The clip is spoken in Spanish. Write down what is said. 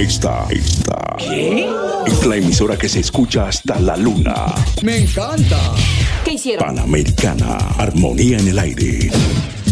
¿Qué? Es la emisora que se escucha hasta la luna. ¡Me encanta! ¿Qué hicieron? Panamericana, armonía en el aire.